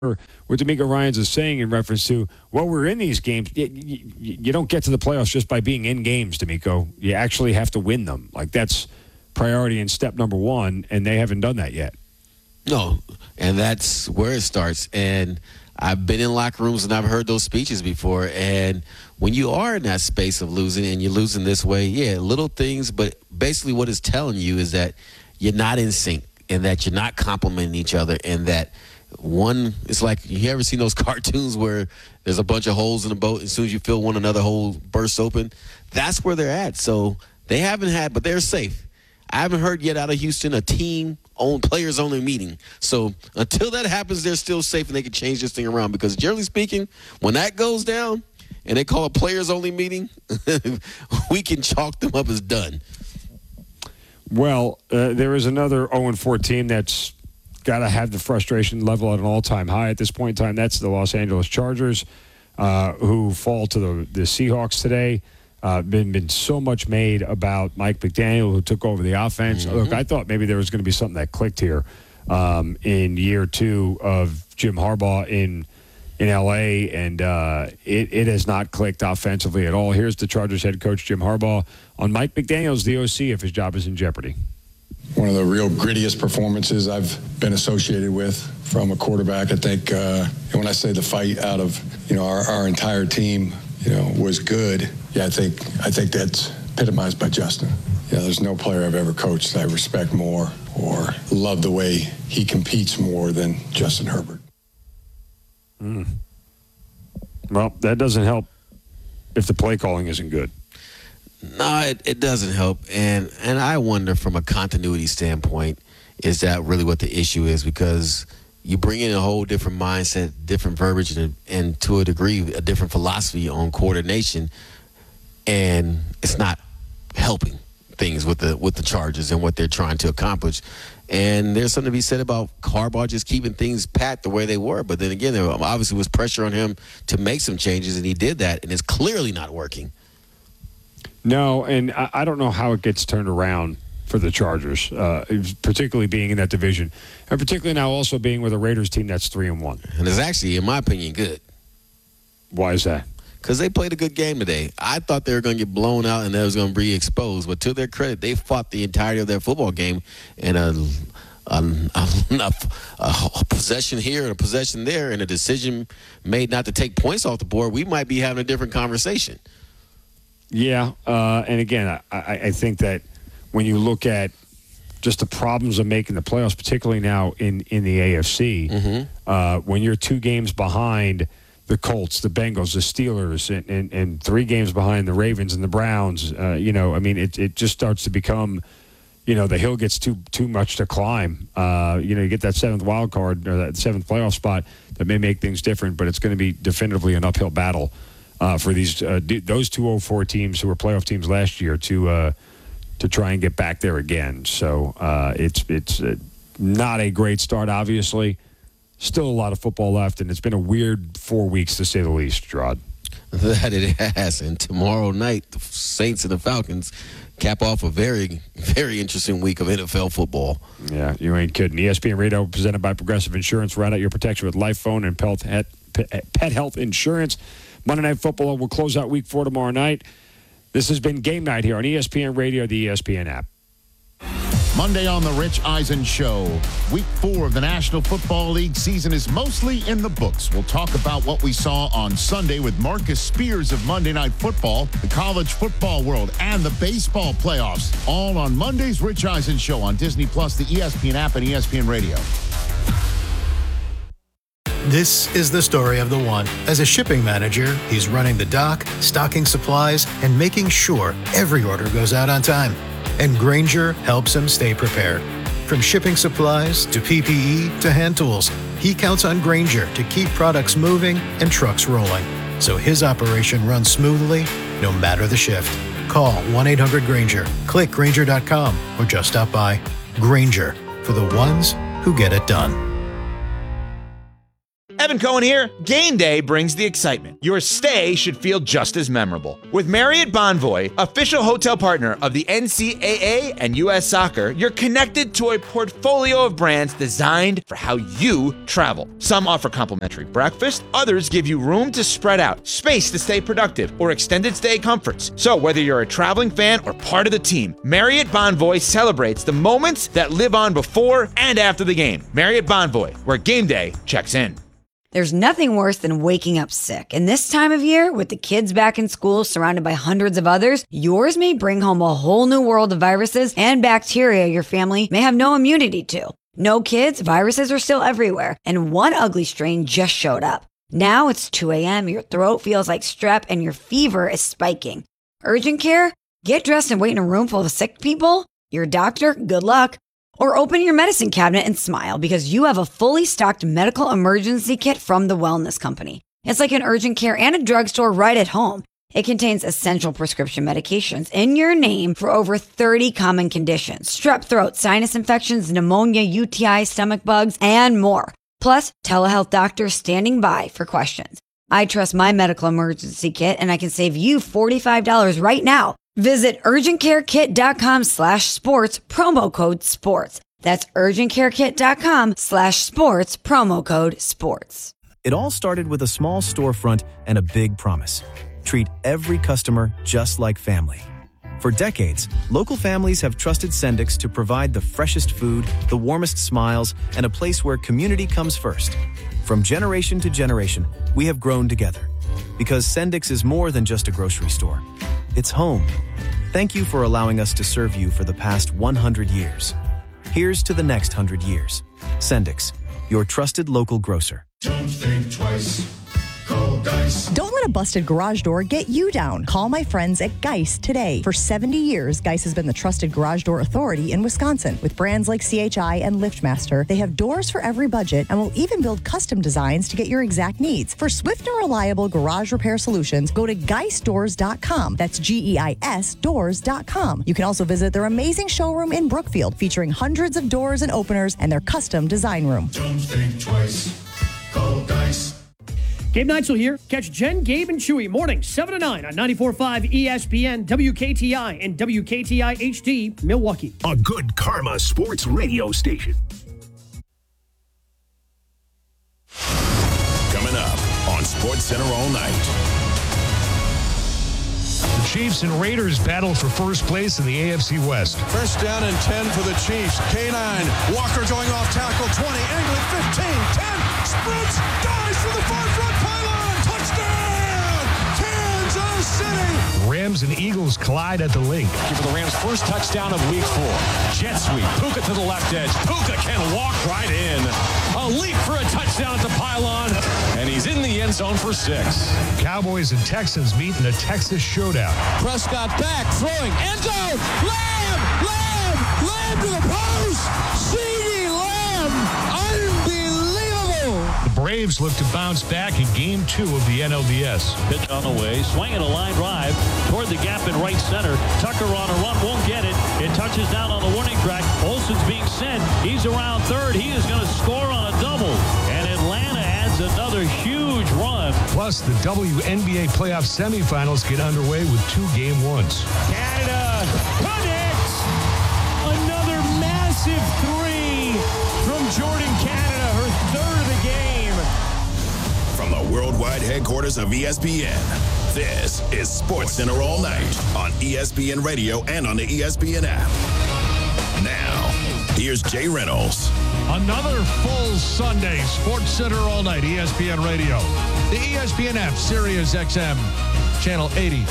what D'Amico Ryans is saying in reference to, well, we're in these games. You don't get to the playoffs just by being in games, D'Amico. You actually have to win them. Like, that's priority and step number one, and they haven't done that yet. No, and that's where it starts. And I've been in locker rooms and I've heard those speeches before. And when you are in that space of losing and you're losing this way, yeah, little things, but basically what it's telling you is that you're not in sync and that you're not complimenting each other, and that one, it's like, you ever seen those cartoons where there's a bunch of holes in the boat, and as soon as you feel one, another hole bursts open? That's where they're at. So they haven't had, but they're safe. I haven't heard yet out of Houston a team-owned, players-only meeting. So until that happens, they're still safe and they can change this thing around, because generally speaking, when that goes down and they call a players-only meeting, we can chalk them up as done. Well, there is another 0-4 team that's got to have the frustration level at an all-time high at this point in time. That's the Los Angeles Chargers, who fall to the Seahawks today. Been so much made about Mike McDaniel, who took over the offense. Mm-hmm. Look, I thought maybe there was going to be something that clicked here in year two of Jim Harbaugh in L.A., and it has not clicked offensively at all. Here's the Chargers head coach, Jim Harbaugh, on Mike McDaniel's the OC if his job is in jeopardy. One of the real grittiest performances I've been associated with from a quarterback. I think, and when I say the fight out of, our entire team, was good. Yeah, I think that's epitomized by Justin. There's no player I've ever coached that I respect more or love the way he competes more than Justin Herbert. Well, that doesn't help if the play calling isn't good. No, it doesn't help. And I wonder, from a continuity standpoint, is that really what the issue is? Because you bring in a whole different mindset, different verbiage, and to a degree, a different philosophy on coordination, and it's not helping things with the Chargers and what they're trying to accomplish. And there's something to be said about Harbaugh just keeping things pat the way they were. But then again, there obviously was pressure on him to make some changes, and he did that, and it's clearly not working. No, and I don't know how it gets turned around for the Chargers, particularly being in that division, and particularly now also being with a Raiders team that's 3-1. And it's actually, in my opinion, good. Why is that? Because they played a good game today. I thought they were going to get blown out and they was going to be exposed, but to their credit, they fought the entirety of their football game, and a possession here and a possession there and a decision made not to take points off the board, we might be having a different conversation. Yeah, and again, I think that when you look at just the problems of making the playoffs, particularly now in the AFC, when you're 2 games behind the Colts, the Bengals, the Steelers, and 3 games behind the Ravens and the Browns, it just starts to become, the hill gets too much to climb. You get that 7th wild card or that 7th playoff spot that may make things different, but it's going to be definitively an uphill battle for those 2-0-4 teams who were playoff teams last year to try and get back there again. So it's not a great start, obviously. Still a lot of football left, and it's been a weird 4 weeks, to say the least, Gerard. That it has. And tomorrow night, the Saints and the Falcons cap off a very, very interesting week of NFL football. Yeah, you ain't kidding. ESPN Radio presented by Progressive Insurance. Round out your protection with Life Phone and Pet Health Insurance. Monday Night Football will close out Week 4 tomorrow night. This has been Game Night here on ESPN Radio, the ESPN app. Monday on the Rich Eisen Show. Week 4 of the National Football League season is mostly in the books. We'll talk about what we saw on Sunday with Marcus Spears of Monday Night Football, the college football world, and the baseball playoffs. All on Monday's Rich Eisen Show on Disney+, the ESPN app, and ESPN Radio. This is the story of the one. As a shipping manager, he's running the dock, stocking supplies, and making sure every order goes out on time. And Grainger helps him stay prepared. From shipping supplies to PPE to hand tools, he counts on Grainger to keep products moving and trucks rolling, so his operation runs smoothly no matter the shift. Call 1-800-GRAINGER, click Grainger.com, or just stop by. Grainger, for the ones who get it done. Evan Cohen here. Game day brings the excitement. Your stay should feel just as memorable. With Marriott Bonvoy, official hotel partner of the NCAA and U.S. Soccer, you're connected to a portfolio of brands designed for how you travel. Some offer complimentary breakfast, others give you room to spread out, space to stay productive, or extended stay comforts. So whether you're a traveling fan or part of the team, Marriott Bonvoy celebrates the moments that live on before and after the game. Marriott Bonvoy, where game day checks in. There's nothing worse than waking up sick. And this time of year, with the kids back in school surrounded by hundreds of others, yours may bring home a whole new world of viruses and bacteria your family may have no immunity to. No kids, viruses are still everywhere. And one ugly strain just showed up. Now it's 2 a.m., your throat feels like strep, and your fever is spiking. Urgent care? Get dressed and wait in a room full of sick people? Your doctor? Good luck. Or open your medicine cabinet and smile because you have a fully stocked medical emergency kit from the Wellness Company. It's like an urgent care and a drugstore right at home. It contains essential prescription medications in your name for over 30 common conditions: strep throat, sinus infections, pneumonia, UTI, stomach bugs, and more. Plus, telehealth doctors standing by for questions. I trust my medical emergency kit, and I can save you $45 right now. Visit urgentcarekit.com/sports, promo code sports. That's urgentcarekit.com/sports, promo code sports. It all started with a small storefront and a big promise: treat every customer just like family. For decades, local families have trusted Sendix to provide the freshest food, the warmest smiles, and a place where community comes first. From generation to generation, we have grown together. Because Sendix is more than just a grocery store. It's home. Thank you for allowing us to serve you for the past 100 years. Here's to the next 100 years. Sendix, your trusted local grocer. Don't think twice. Call Geist. Don't let a busted garage door get you down. Call my friends at Geist today. For 70 years, Geist has been the trusted garage door authority in Wisconsin. With brands like CHI and LiftMaster, they have doors for every budget and will even build custom designs to get your exact needs. For swift and reliable garage repair solutions, go to geistdoors.com. That's GEIS doors.com. You can also visit their amazing showroom in Brookfield, featuring hundreds of doors and openers and their custom design room. Don't think twice. Call Geist. Gabe Neitzel here. Catch Jen, Gabe, and Chewy mornings 7 to 9 on 94.5 ESPN, WKTI, and WKTI HD, Milwaukee. A good karma sports radio station. Coming up on SportsCenter all night. The Chiefs and Raiders battle for first place in the AFC West. First down and 10 for the Chiefs. K9, Walker going off tackle, 20, angling 15, 10, sprints, dives for the far front pylon, touchdown, Kansas City. Rams and Eagles collide at the Link. For the Rams' first touchdown of week 4. Jet sweep, Puka to the left edge. Puka can walk right in. A leap for a touchdown at the pylon, and he's in the end zone for 6. Cowboys and Texans meet in a Texas showdown. Prescott back, throwing, end zone, Lamb to the post, CeeDee Lamb, unbelievable. The Braves look to bounce back in Game 2 of the NLDS. Pitch on the way, swinging a line drive toward the gap in right center. Tucker on a run, won't get it. It touches down on the warning track. Olsen's being sent. He's around third. He is going to score on a double. And Atlanta adds another huge run. Plus, the WNBA playoff semifinals get underway with 2 Game 1s. Canada connects! Another massive 3 from Jordan Canada, her 3rd of the game. From the worldwide headquarters of ESPN, this is SportsCenter all night on ESPN Radio and on the ESPN app. Now, here's Jay Reynolds. Another full Sunday, SportsCenter all night, ESPN Radio. The ESPN app, Sirius XM, Channel 80.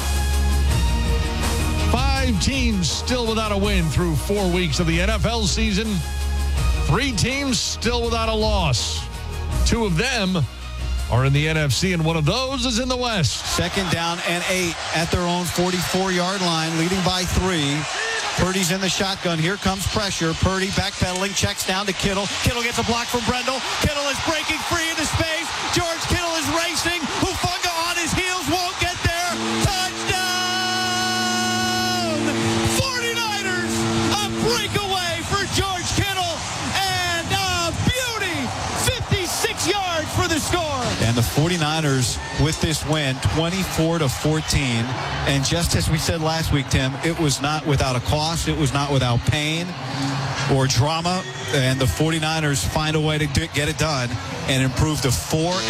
5 teams still without a win through 4 weeks of the NFL season. 3 teams still without a loss. 2 of them are in the NFC, and one of those is in the West. Second down and 8 at their own 44-yard line, leading by 3. Purdy's in the shotgun. Here comes pressure. Purdy backpedaling, checks down to Kittle. Kittle gets a block from Brendel. Kittle is breaking free into space. George Kittle is racing. Hufanga on his heels, won't get there. Touchdown! 49ers, a breakaway for George Kittle. And a beauty, 56 yards for the score. And the 49ers with this win, 24-14. And just as we said last week, Tim, it was not without a cost. It was not without pain or drama. And the 49ers find a way to get it done and improve to 4